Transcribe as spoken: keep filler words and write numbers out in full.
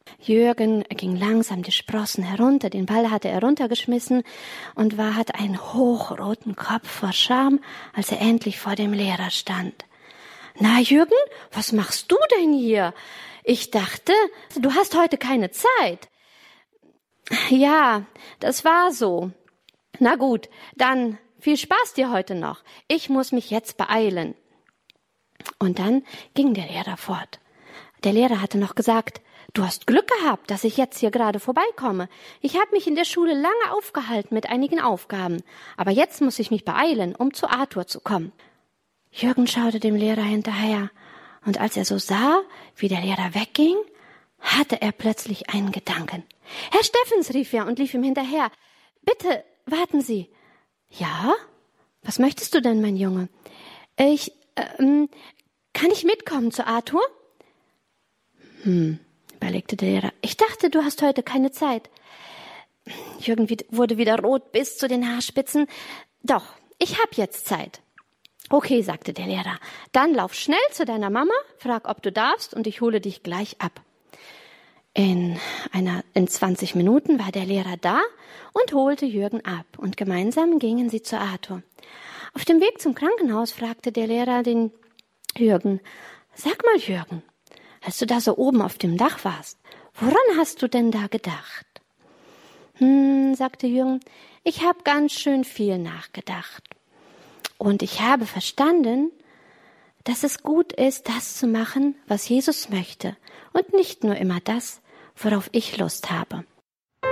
Jürgen ging langsam die Sprossen herunter, den Ball hatte er runtergeschmissen und war, hatte einen hochroten Kopf vor Scham, als er endlich vor dem Lehrer stand. »Na, Jürgen, was machst du denn hier? Ich dachte, du hast heute keine Zeit.« »Ja, das war so. Na gut, dann viel Spaß dir heute noch. Ich muss mich jetzt beeilen.« Und dann ging der Lehrer fort. Der Lehrer hatte noch gesagt, »Du hast Glück gehabt, dass ich jetzt hier gerade vorbeikomme. Ich habe mich in der Schule lange aufgehalten mit einigen Aufgaben, aber jetzt muss ich mich beeilen, um zu Arthur zu kommen.« Jürgen schaute dem Lehrer hinterher, und als er so sah, wie der Lehrer wegging, hatte er plötzlich einen Gedanken. »Herr Steffens«, rief er und lief ihm hinterher, »bitte, warten Sie.« »Ja? Was möchtest du denn, mein Junge?« »Ich, ähm, kann ich mitkommen zu Arthur?« »Hm«, überlegte der Lehrer, »ich dachte, du hast heute keine Zeit.« Jürgen wurde wieder rot bis zu den Haarspitzen. »Doch, ich hab jetzt Zeit.« »Okay«, sagte der Lehrer, »dann lauf schnell zu deiner Mama, frag, ob du darfst, und ich hole dich gleich ab.« In einer, in zwanzig Minuten war der Lehrer da und holte Jürgen ab, und gemeinsam gingen sie zu Arthur. Auf dem Weg zum Krankenhaus fragte der Lehrer den Jürgen, »Sag mal, Jürgen, als du da so oben auf dem Dach warst, woran hast du denn da gedacht?« »Hm«, sagte Jürgen, »ich habe ganz schön viel nachgedacht. Und ich habe verstanden, dass es gut ist, das zu machen, was Jesus möchte, und nicht nur immer das, worauf ich Lust habe.«